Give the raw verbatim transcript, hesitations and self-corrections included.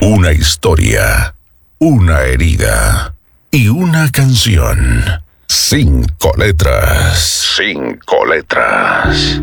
Una historia, una herida y una canción. Cinco letras. Cinco letras.